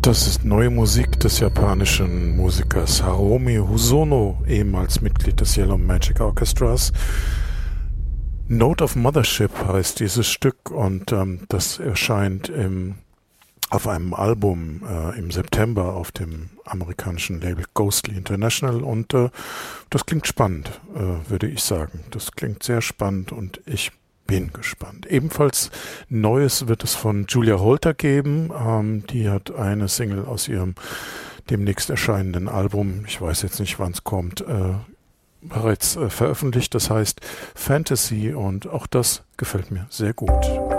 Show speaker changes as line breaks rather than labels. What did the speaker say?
Das ist neue Musik des japanischen Musikers Hiromi Hosono, ehemals Mitglied des Yellow Magic Orchestras. Note of Mothership heißt dieses Stück und das erscheint auf einem Album im September auf dem amerikanischen Label Ghostly International und das klingt spannend, würde ich sagen. Das klingt sehr spannend und ich bin gespannt. Ebenfalls Neues wird es von Julia Holter geben. Die hat eine Single aus ihrem demnächst erscheinenden Album, ich weiß jetzt nicht, wann es kommt, bereits veröffentlicht. Das heißt Fantasy und auch das gefällt mir sehr gut.